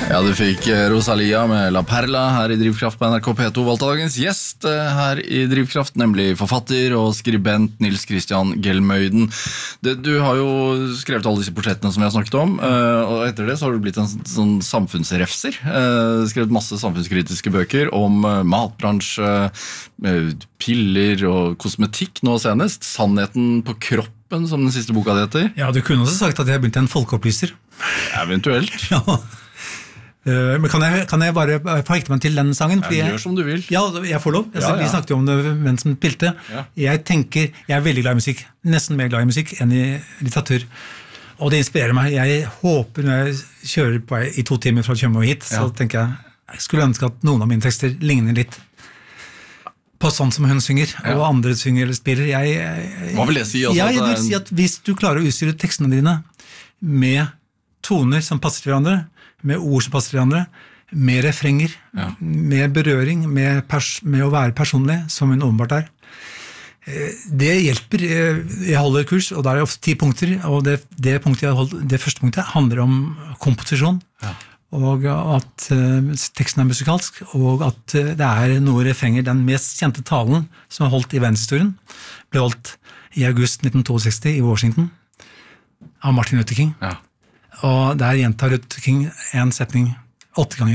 Ja, du fikk Rosalia med La Perla her i Drivkraft på NRK P2. Valgte dagens gjest her i Drivkraft, nemlig forfatter og skribent Nils Christian Gelmøyden. Du har jo skrevet alle disse portrettene som vi har snakket om, og etter det så har du blitt en sånn samfunnsrefser. Skrevet masse samfunnskritiske bøker om matbransje, piller og kosmetikk nå senest. Sannheten på kroppen, som den siste boka det heter. Ja, du kunne også sagt at jeg har begynt en folkeopplyser. Eventuelt. Ja. Men kan jeg bare forhekte meg til den sangen? Gjør som du vil. Ja, jeg får lov. Vi snakket jo om det mens den pilte. Ja. Jeg er veldig glad i musikk. Nesten mer glad i musikk enn i litteratur. Og det inspirerer meg. Jeg håper når jeg kjører på i 2 timer fra Tjøme og hit, så tenker jeg skulle ønske at noen av mine tekster ligner litt på sånn som hun synger, og andre synger eller spiller. Hva vil det si? Altså, jeg vil si at hvis du klarer å utstyre tekstene dine med toner som passer til hverandre, med ord som passer til hverandre, med refrenger, med berøring, med å være personlig, som hun åpenbart er. Det hjelper. Jeg holder kurs, og da er det ofte 10 punkter, og det første punktet handler om komposisjon, og at teksten er musikalsk, og at det er noe refrenger. Den mest kjente talen som er holdt i verdenshistorien ble holdt i august 1962 i Washington av Martin Luther King. Ja. Og der gjentar Luther King en setning 8 ganger.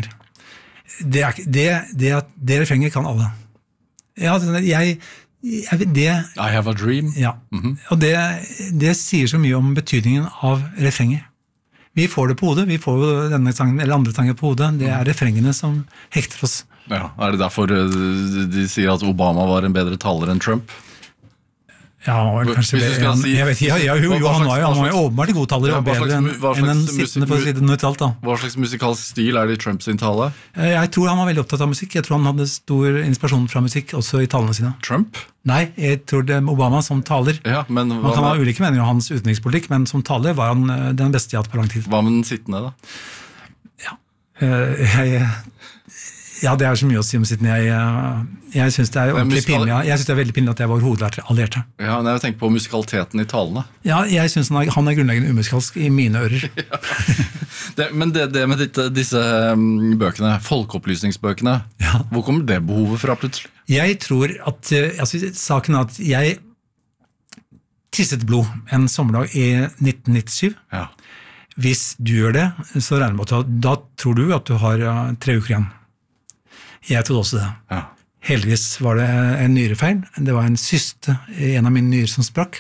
Det refrenget kan alle. Ja, I have a dream. Ja, og det sier så mye om betydningen av refrenger. Vi får det på hodet, vi får jo denne sangen, eller andre sanger på hodet, det er refrengene som hekter oss. Ja, er det derfor de sier at Obama var en bedre taler enn Trump? Ja, kanskje jeg vet ikke, han var jo åpenbart god taler, og bedre enn en sittende, for å si det nøytralt da. Hva slags musikalsk stil er det i Trumps tale? Jeg tror han var veldig opptatt av musikk. Jeg tror han hadde stor inspirasjon fra musikk også i talene sine. Trump? Nei, jeg tror det er Obama som taler. Ja, men man kan ha ulike meninger om hans utenrikspolitikk, men som taler var han den beste jeg hatt på lang tid. Hva med den sittende da? Ja, det er så mye å si om sittende. Jeg synes det er ordentlig pinlig. Jeg synes det er veldig pinlig at jeg var hovedallierte. Ja, men jeg tenker på musikaliteten i talene. Ja, jeg synes han er grunnleggende umusikalsk i mine ører. Men det med disse bøkene, folkeopplysningsbøkene, hvor kommer det behovet fra plutselig? Jeg tror at, saken er at jeg tisset blod en sommerdag i 1997. Ja. Hvis du gjør det, så regner jeg med at da tror du at du har 3 uker igjen. Jeg trodde også det. Ja. Heldigvis var det en nyrefeil. Det var en syste i en av mine nyrer som sprakk.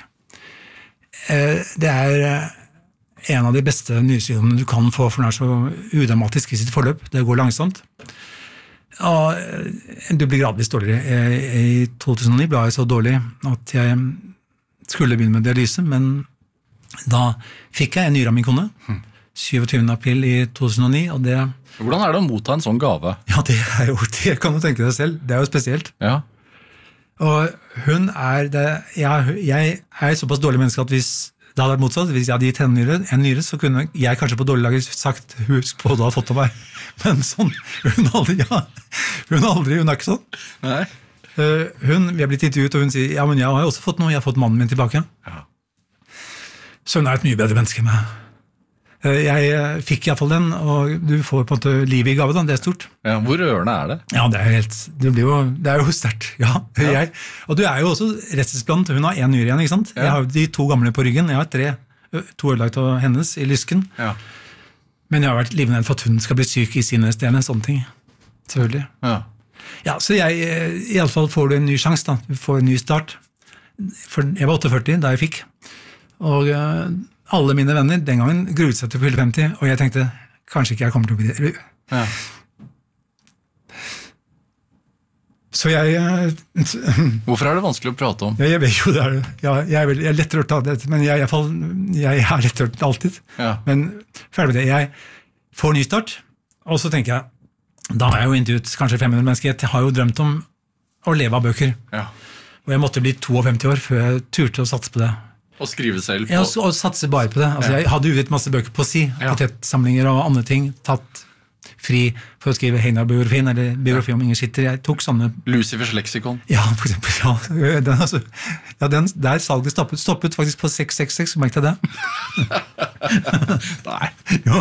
Det er en av de beste nyresykdommene du kan få, for den er så udramatisk i sitt forløp. Det går langsomt. Og du blir gradvis dårligere. I 2009 ble jeg så dårlig at jeg skulle begynne med dialyse, men da fikk jeg en nyre av min kone. 27. april i 2009, og det... Hvordan er det å motta en sånn gave? Ja, det kan du tenke deg selv. Det er jo spesielt. Ja. Og hun er det... Jeg er et såpass dårlig menneske at hvis det hadde vært motsatt, hvis jeg hadde gitt henne en nyre, så kunne jeg kanskje på dårlig lager sagt, husk på hva du har fått av meg. Men sånn, hun er ikke sånn. Nei. Vi har blitt intervjuet, og hun sier, ja, men jeg har også fått noe, jeg har fått mannen min tilbake. Ja. Så hun er et mye bedre menneske enn meg. Jeg fikk i hvert fall den, og du får på en måte livet i gave, da. Det er stort. Ja, hvor rørende er det? Ja, det er jo sterkt. Ja. Og du er jo også redselsblant. Hun har 1 nyre igjen, ikke sant? Ja. Jeg har jo de 2 gamle på ryggen. Jeg har 2 ødelagt av hennes i lysken. Ja. Men jeg har vært livredd for at hun skal bli syk i sine stene, sånne ting. Selvfølgelig. Ja, så i alle fall får du en ny sjans, da. Du får en ny start. For jeg var 48 da jeg fikk. Og... alle mine venner den gangen gruet seg til å fylle 50, og jeg tenkte, kanskje ikke jeg kommer til å bli det. Ja. Så Hvorfor er det vanskelig å prate om? Jeg vet jo det er det. Jeg er lettrørt av det, men jeg er lettrørt alltid. Ja. Men ferdig med det. Jeg får ny start, og så tenker jeg, da har jeg jo intervjuet kanskje 500 mennesker, jeg har jo drømt om å leve av bøker. Ja. Og jeg måtte bli 52 år før jeg turte å satse på det. Og skrive selv på... Ja, og satse bare på det. Altså, jeg hadde utgitt masse bøker på å si, potetsamlinger og andre ting, tatt fri for å skrive Heinar-biografien, eller biografi om Inger Schitter. Jeg tok sånne... Lucifers leksikon. Ja, for eksempel. Ja, der salget stoppet faktisk på 666, merkte jeg det? Nei. Jo.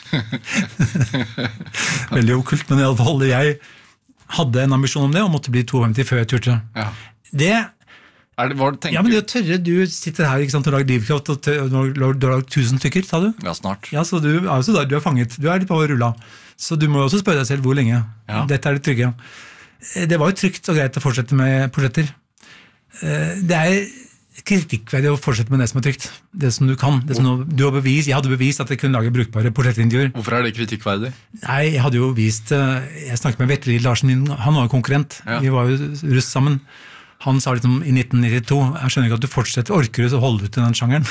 Veldig okkult, men i alle fall, jeg hadde en ambisjon om det, og måtte bli 52 før jeg turte. Ja. Det... Ja, men det tørre, du sitter her, ikke sant, og lager drivkraft, og du har lagd 1000 stykker, sa du? Ja, snart. Ja, så du er fanget, du er litt på rulla. Så du må jo også spørre deg selv hvor lenge. Ja. Dette er det trygge. Det var jo trygt og greit å fortsette med portretter. Det er kritikkverdig å fortsette med det som er trygt. Det som du kan. Det som du har bevist. Jeg hadde bevist at jeg kunne lage brukbare portrettintervjuer. Hvorfor er det kritikkverdig? Nei, jeg hadde jo vist... Jeg snakket med Vetle Larsen, han var jo konkurrent. Ja. Vi var jo russ sammen. Han sa liksom i 1992, jeg skjønner ikke at du fortsetter, orker du å holde ut i den sjangeren?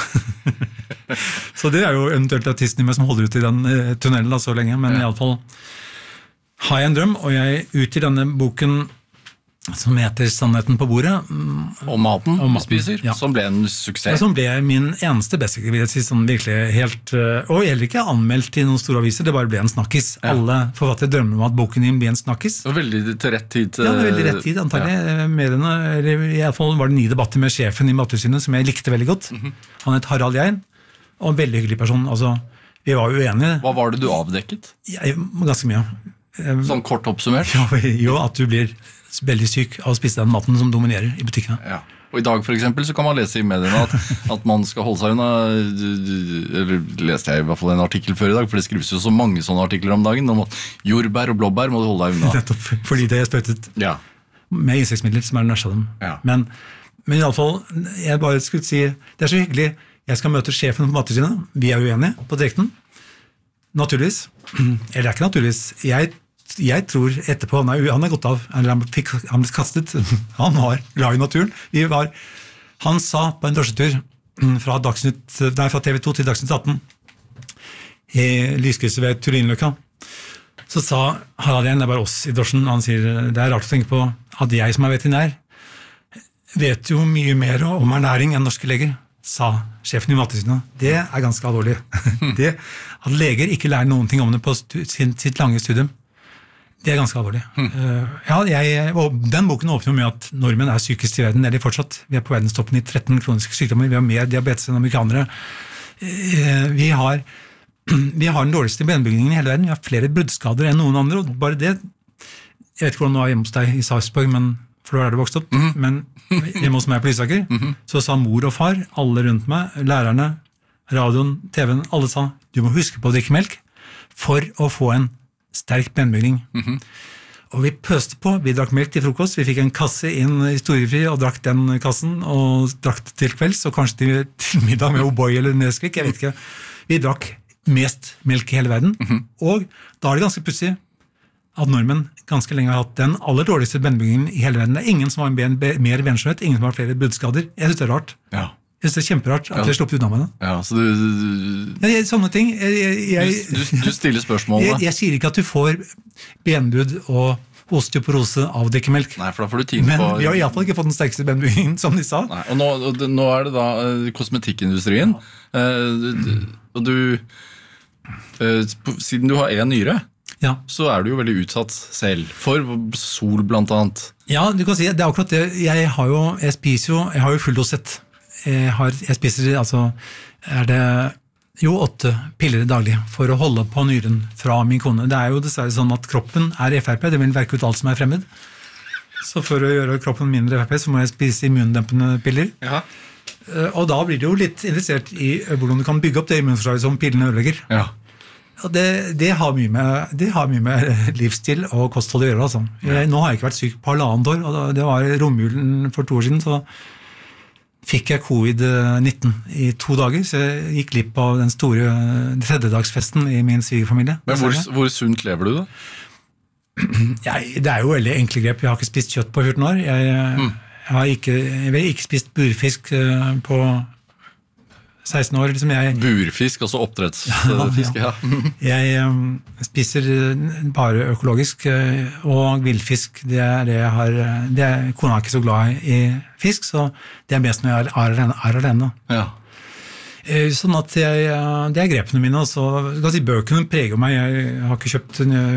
Så det er jo eventuelt artisten i meg som holder ut i den tunnelen da, så lenge, men i alle fall har jeg en drøm, og jeg utgir denne boken som heter Sannheten på bordet. Og maten du spiser, ja. Som ble en suksess. Ja, som ble min eneste bestselger, vil jeg si, sånn virkelig helt, og heller ikke anmeldt i noen store aviser, det bare ble en snakkis. Ja. Alle forfattere drømmer om at boken din blir en snakkis. Og veldig til rett tid. Ja, det er veldig rett tid, antagelig. Ja. Eller i alle fall var det 9 debatter med sjefen i Mattilsynet, som jeg likte veldig godt. Han het Harald Geir, og en veldig hyggelig person. Altså, vi var jo enige. Hva var det du avdekket? Ganske mye. Sånn kort oppsummert? Jo, at du blir veldig syk av å spise den maten som dominerer i butikkene. Ja. Og i dag for eksempel så kan man lese i mediene at man skal holde seg unna, eller leste jeg i hvert fall en artikkel før i dag, for det skrives jo så mange sånne artikler om dagen, om at jordbær og blåbær må du holde deg unna. Nettopp, fordi det er sprøytet med insektmidler som er den verste av dem. Ja. Men i alle fall, jeg bare skulle si, det er så hyggelig, jeg skal møte sjefen på Mattilsynet, vi er uenige på direkten, naturligvis, eller det er ikke naturligvis, jeg tror etterpå, han er gått av, han ble kastet, han var glad i naturen. Han sa på en drosjetur fra TV 2 til Dagsnytt 18 i lyskrysset ved Turinløkka, så sa Harald igjen, det er bare oss i drosjen, han sier, det er rart å tenke på at jeg som er veterinær vet jo mye mer om ernæring enn norske leger, sa sjefen i Mattilsynet. Det er ganske alvorlig. Det at leger ikke lærer noen ting om det på sitt lange studium. Det er ganske alvorlig. Og den boken åpner jo med at nordmenn er sykest i verden, det er de fortsatt. Vi er på verdenstoppen i 13 kroniske sykdommer, vi har mer diabetes enn amerikanere. Vi har den dårligste benbygningen i hele verden, vi har flere bruddskader enn noen andre, og bare det, jeg vet ikke hvordan det var hjemme hos deg i Sarpsborg, for da er det vokst opp, men hjemme hos meg på Lysaker, så sa mor og far, alle rundt meg, lærerne, radioen, TV-en, alle sa, du må huske på å drikke melk for å få en sterk benbygning. Og vi pøste på, vi drakk melk til frokost, vi fikk en kasse inn i Storefri og drakk den kassen, og drakk til kvelds, og kanskje til middag med O'boy eller Nesquik, jeg vet ikke. Vi drakk mest melk i hele verden, og da er det ganske pussig at nordmenn ganske lenge har hatt den aller dårligste benbyggingen i hele verden. Det er ingen som har mer benskjøtt, ingen som har flere bruddskader. Jeg synes det er rart. Ja. Jeg synes det er kjemperart at jeg sluppet unna med det. Ja, så sånne ting. Du stiller spørsmål da. Jeg sier ikke at du får benbrudd og osteoporose av drikkemelk. Nei, for da får du tid på... Men vi har i hvert fall ikke fått den sterkeste benbyggingen, som de sa. Nei, og nå er det da kosmetikkindustrien. Og du... Siden du har en nyre, så er du jo veldig utsatt selv for sol blant annet. Ja, du kan si, det er akkurat det. Jeg har jo full dosett. Jeg spiser, altså, er det jo 8 piller daglig for å holde på nyren fra min kone. Det er jo dessverre sånn at kroppen er FRP, det vil verke ut alt som er fremmed. Så for å gjøre kroppen mindre FRP, så må jeg spise immundempende piller. Ja. Og da blir det jo litt interessert i hvordan du kan bygge opp det immunforsvaret som pillene ødelegger. Ja. Og det har mye med livsstil og kosthold å gjøre, altså. Nå har jeg ikke vært syk på 1,5 år, og det var romjulen for 2 år siden, så fikk jeg covid-19 i 2 dager, så jeg gikk glipp av den store tredjedagsfesten i min svigerfamilie. Men hvor sunt lever du da? Det er jo veldig enkle grep. Jeg har ikke spist kjøtt på 14 år. Jeg har ikke spist burfisk på 16 år. Liksom burfisk, altså oppdrettsfisk? Ja. Jeg spiser bare økologisk, og villfisk, det er det jeg har. Kona er ikke så glad i fisk, så det er mest når jeg er alene. Ja. Sånn at det grepene mine, altså, bøkene preger meg. Jeg har ikke kjøpt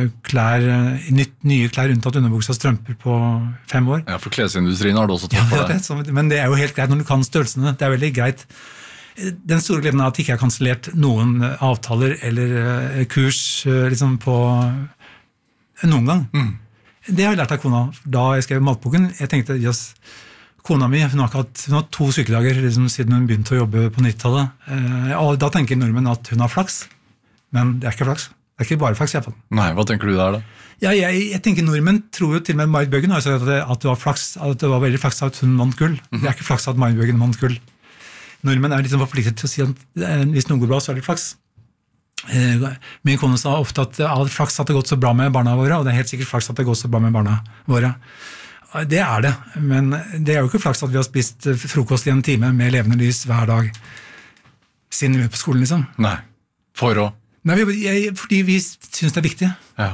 nye klær unntatt underbuksa og strømper på 5 år. Ja, for klesindustrien har det også tatt for deg. Men det jo helt greit når du kan størrelsene. Det veldig greit. Den store gleden at jeg ikke har kansellert noen avtaler eller kurs liksom på noen gang. Det har jeg lært av kona da jeg skrev matboken. Jeg tenkte, kona mi, hun har 2 sykedager liksom, siden hun begynte å jobbe på 90-tallet. Og da tenker nordmenn at hun har flaks, men det ikke flaks. Det ikke bare flaks i hvert fall. Nei, hva tenker du der da? Ja, jeg tenker nordmenn tror jo til og med Marit Bjørgen har sagt at det var flaks, at det var veldig flaks at hun vant gull. Det ikke flaks at Marit Bjørgen vant gull. Nordmenn liksom forpliktet til å si at hvis noe går bra, så det flaks. Min kone sa ofte at flaks at det gått så bra med barna våre, og det helt sikkert flaks at det gått så bra med barna våre. Det det, men det jo ikke flaks at vi har spist frokost i en time med levende lys hver dag siden vi på skolen, liksom. Nei, Nei, fordi vi synes det viktig. Ja.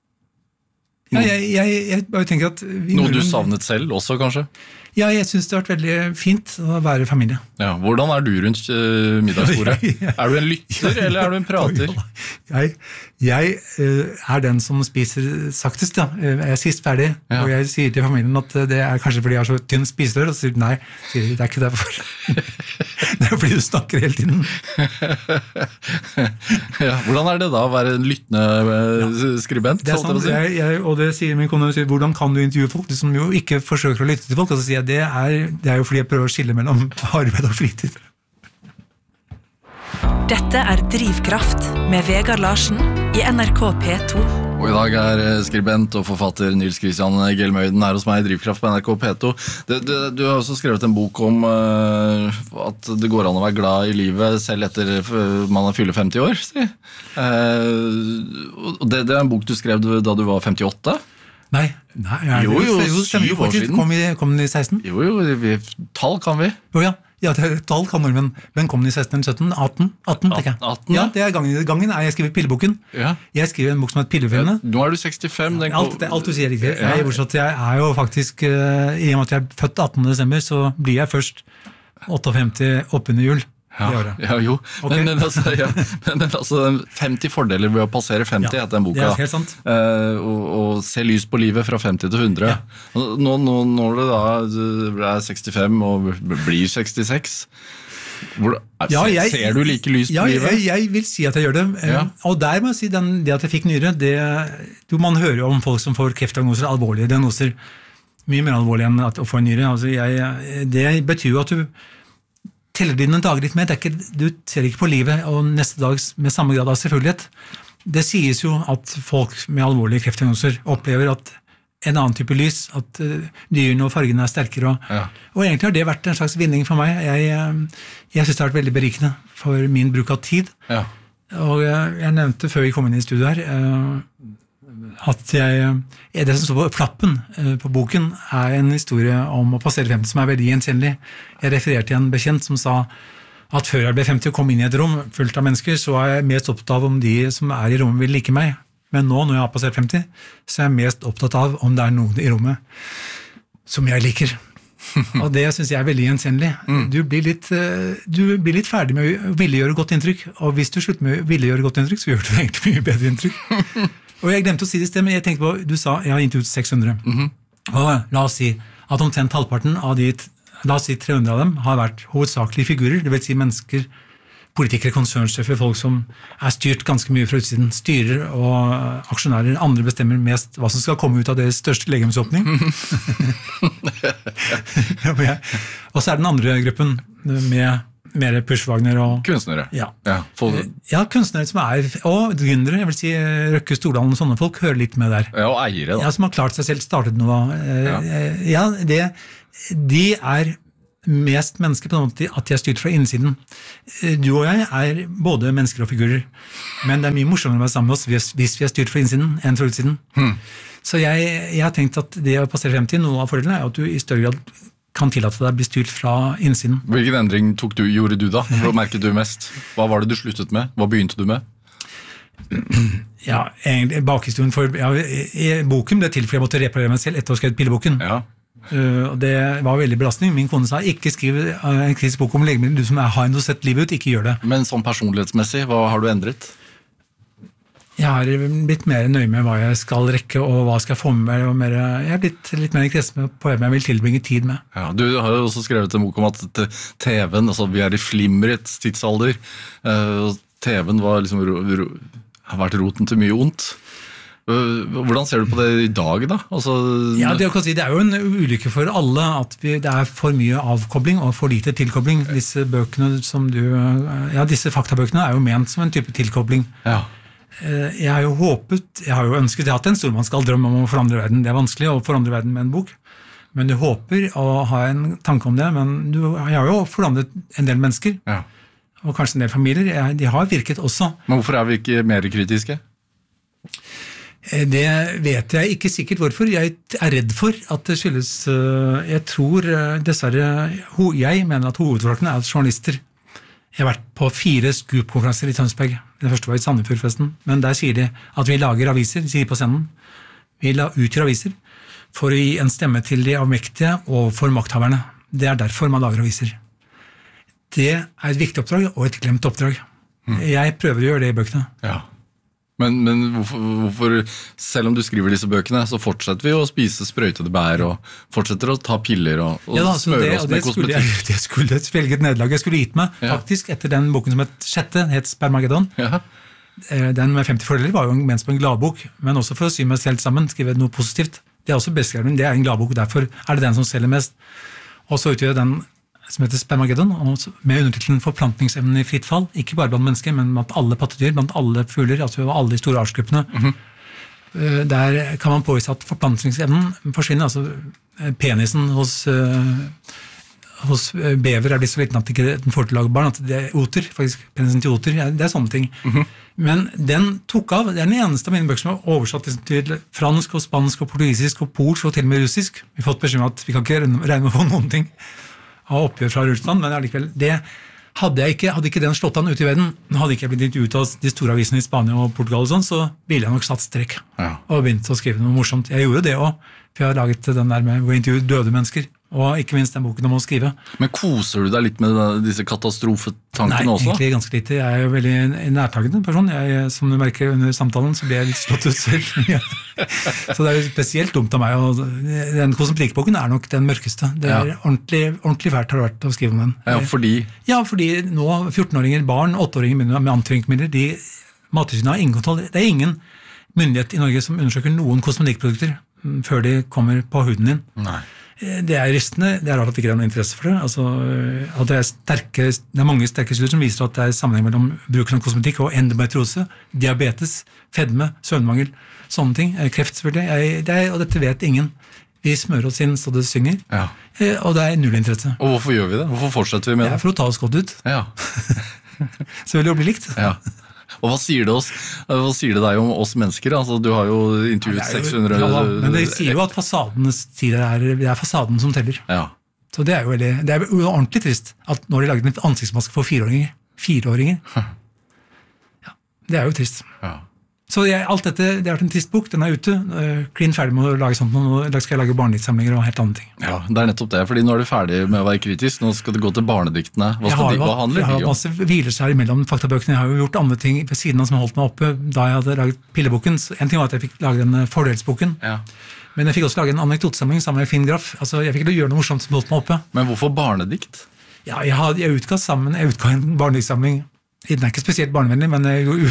Jeg bare tenker at noe du savnet selv også, kanskje? Ja, jeg synes det har vært veldig fint å være familie. Ja, hvordan du rundt middagsbordet? Du en lytter, eller du en prater? Jeg den som spiser saktest, ja. Jeg sist ferdig, og jeg sier til familien at det kanskje fordi jeg har så tynn spiserør, og sier nei, det ikke derfor. Det fordi du snakker hele tiden. Ja, hvordan det da å være en lyttende skribent? Det sant, og det sier min kone, hvordan kan du intervjue folk som jo ikke forsøker å lytte til folk, og så sier jeg det jo fordi jeg prøver å skille mellom arbeid og fritid. Dette Drivkraft med Vegard Larsen i NRK P2. Og i dag skribent og forfatter Nils Kristian Gelmøyden her hos meg i Drivkraft på NRK P2. Du har også skrevet en bok om at det går an å være glad i livet selv etter man fyller 50 år, si. Det en bok du skrev da du var 58? Nei, jo, 7 år siden. Kom den i 16? Jo, tall kan vi. Ja, tall kan nordmenn, men kom den i 16, 17, 18, tenker jeg. 18, ja, det gangen jeg skriver pilleboken. Ja. Jeg skriver en bok som heter Pillefilmene. Nå du 65. Alt du sier riktig. Jeg jo faktisk, i og med at jeg født 18. desember, så blir jeg først 58 oppunder jul. Ja, jo. Okay. Men altså 50 fordeler ved å passere 50 heter den boka. Det helt sant. Og se lys på livet fra 50 til 100. Ja. Når du da 65 og blir 66, ser du like lys på livet? Jeg vil si at jeg gjør det. Og der må jeg si, det at jeg fikk nyre, man hører jo om folk som får kreftdiagnoser, alvorlige diagnoser, mye mer alvorlige enn å få en nyre. Altså, det betyr jo at du teller dine dager litt mer, du ser ikke på livet og neste dag med samme grad av selvfølgelighet. Det sies jo at folk med alvorlige kreftdiagnoser opplever at en annen type lys, at dyrene og fargene sterkere. Og egentlig har det vært en slags vinning for meg. Jeg synes det har vært veldig berikende for min bruk av tid. Og jeg nevnte før vi kom inn i studiet her, at det som står på flappen på boken en historie om å passere 50 som veldig gjenkjennelig. Jeg refererte til en bekjent som sa at før jeg ble 50 og kom inn i et rom fullt av mennesker, så jeg mest opptatt av om de som i rommet vil like meg. Men nå, når jeg har passert 50, så jeg mest opptatt av om det noen i rommet som jeg liker. Og det synes jeg veldig gjenkjennelig. Du blir litt ferdig med å ville gjøre godt inntrykk, og hvis du slutter med å ville gjøre godt inntrykk, så gjør du egentlig mye bedre inntrykk. Og jeg glemte å si det i sted, men jeg tenkte på, du sa, jeg har intervjuet 600. Og la oss si at omtrent halvparten av la oss si 300 av dem har vært hovedsakelige figurer, det vil si mennesker, politikere, konsernsjefer, folk som styrt ganske mye fra utsiden, styrer og aksjonærer, andre bestemmer mest hva som skal komme ut av deres største legemsåpning. Og så den andre gruppen med mer Pushwagner og kunstnere. Ja, kunstnere som og gründere, jeg vil si Røkke Stordalen og sånne folk hører litt med der. Ja, og eiere da. Ja, som har klart seg selv, startet noe. De mest mennesker på en måte at de styrt fra innsiden. Du og jeg både mennesker og figurer, men det mye morsommere å være sammen med oss hvis vi styrt fra innsiden enn fra utsiden. Så jeg har tenkt at det å passere 50, noe av fordelen at du i større grad kan tillate deg å bli styrt fra innsiden. Hvilken endring gjorde du da? Hva merket du mest? Hva var det du sluttet med? Hva begynte du med? Ja, egentlig bakhistorien for i boken ble til fordi jeg måtte reparere meg selv etter å ha skrevet pilleboken. Og det var veldig belastning. Min kone sa, ikke skriv en kritisk bok om legemidler, du som har en sett livet ut, ikke gjør det. Men sånn personlighetsmessig, hva har du endret? Jeg har blitt mer nøye med hva jeg skal rekke, og hva skal jeg få med meg, og jeg har blitt litt mer kresen på hvem jeg vil tilbringe tid med. Ja, du har jo også skrevet en bok om at TV-en, altså vi i flimmerets tidsalder, TV-en var liksom, har vært roten til mye ondt. Hvordan ser du på det i dag da? Altså, ja, det er jo en ulykke for alle at det for mye avkobling og for lite tilkobling. Disse bøkene disse faktabøkene jo ment som en type tilkobling. Ja. Jeg har jo ønsket, jeg har hatt en stormannsgalldrøm om å forandre verden. Det vanskelig å forandre verden med en bok, men du håper å ha en tanke om det, men jeg har jo forandret en del mennesker, og kanskje en del familier, de har virket også. Men hvorfor vi ikke mer kritiske? Det vet jeg ikke sikkert hvorfor. Jeg redd for at det skyldes, jeg tror dessverre, jeg mener at hovedforsakene at journalister. Jeg har vært på 4 Scoop-konferanser i Tønsberg. Den første var i Sandefjord forresten. Men der sier de at vi lager aviser, sier på scenen. Vi utgjør aviser for å gi en stemme til de avmektige og for makthaverne. Det derfor man lager aviser. Det et viktig oppdrag og et glemt oppdrag. Jeg prøver å gjøre det i bøkene. Ja. Men hvorfor, selv om du skriver disse bøkene, så fortsetter vi å spise sprøytede bær og fortsetter å ta piller og smøre oss med kosmetikk. Det skulle svelge et nederlag. Jeg skulle gitt meg, faktisk, etter den boken som het Spermageddon. Ja. Den med 50 fordeler var jo ment som en gladbok, men også for å sy meg selv sammen, skrive noe positivt. Det også bestskrevet, det en gladbok, derfor det den som selger mest. Og så utgjør den som heter Spermageddon, med undertitelen Forplantningsevnen i fritt fall, ikke bare blant mennesker, men blant alle pattedyr, blant alle fugler, altså alle de store artsgruppene. Der kan man påvise at forplantningsevnen forsvinner, altså penisen hos bever blitt så liten at den får til å lage barn, at det oter, faktisk penisen til oter, det sånne ting. Men den tok av, det den eneste av mine bøker som oversatt til fransk og spansk og portugisisk og polsk og til og med russisk. Vi har fått beskjed om at vi kan ikke regne med å få noen ting av oppgjør fra Russland, men allikevel, det hadde ikke den slått an ute i verden, hadde ikke jeg blitt intervjuet av de store avisene i Spania og Portugal og sånn, så ville jeg nok satt strekk og begynt å skrive noe morsomt. Jeg gjorde det også, for jeg har laget den der med å intervjue døde mennesker, og ikke minst den boken om å skrive. Men koser du deg litt med disse katastrofetankene også? Nei, egentlig ganske lite. Jeg jo veldig nærtagende person. Som du merker under samtalen, så blir jeg litt slått ut selv. Så det jo spesielt dumt av meg. Og den kosmetikkboken nok den mørkeste. Det ordentlig fælt har det vært å skrive om den. Ja, fordi? Ja, fordi nå 14-åringer, barn, 8-åringer begynner med antivirkemidler. Mattilsynet har ingen kontroll. Det ingen myndighet i Norge som undersøker noen kosmetikkprodukter før de kommer på huden din. Nei. Det rystende, det rart at det ikke noen interesse for det. Altså, at det mange sterke studier som viser at det sammenheng mellom bruken av kosmetikk og endometriose, diabetes, fedme, søvnmangel, sånne ting, kreft selvfølgelig. Og dette vet ingen. Vi smører oss inn så det synger, og det null interesse. Og hvorfor gjør vi det? Hvorfor fortsetter vi med det? For å ta oss godt ut. Ja. Så vil det jo bli likt. Ja. Og hva sier det deg om oss mennesker? Altså, du har jo intervjuet 600... men det sier jo at det fasaden som teller. Ja. Så det jo ordentlig trist at når de laget en ansiktsmaske for 4-åringer. Ja, det jo trist. Ja. Så alt dette, det har vært en trist bok, den ute, klin ferdig med å lage sånt, og da skal jeg lage barnediktsamlinger og helt andre ting. Ja, det nettopp det, fordi nå du ferdig med å være kritisk, nå skal du gå til barnediktene. Hva handler de om? Jeg har hatt masse hvileskjær imellom faktabøkene, jeg har jo gjort andre ting ved siden av som holdt meg oppe da jeg hadde laget pilleboken. En ting var at jeg fikk lage den fordelsboken, men jeg fikk også lage en anekdotesamling sammen med Finn Graff. Altså, jeg fikk ikke gjøre noe morsomt som holdt meg oppe. Men hvorfor barnedikt? Ja, jeg utga en barnediktsamling. Den ikke spesielt barnevennlig, men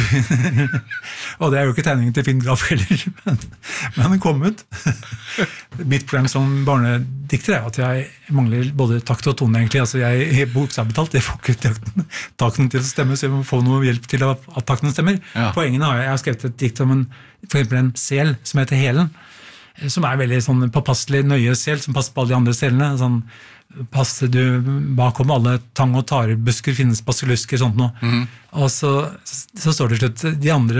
og det jo ikke tegningen til Finn Graff heller, men den kom ut. Mitt problem som barnedikter at jeg mangler både takt og tone egentlig, altså jeg bokstavelig talt, jeg får ikke takten til å stemme, så jeg må få noe hjelp til at takten stemmer. Poengene jeg har skrevet et dikt om for eksempel en sel som heter Helen, som veldig sånn påpasselig nøye sel, som passer på alle de andre selene, sånn passer du bakom alle tang- og tarebusker finnes basillusker og sånt noe. Og så står det til slutt de andre